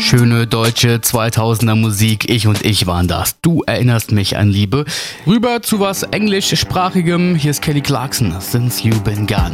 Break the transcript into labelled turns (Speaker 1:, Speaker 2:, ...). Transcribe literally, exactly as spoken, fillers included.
Speaker 1: Schöne deutsche zweitausender Musik, ich und ich waren das. Du erinnerst mich an Liebe. Rüber zu was englischsprachigem, hier ist Kelly Clarkson, Since You Been Gone.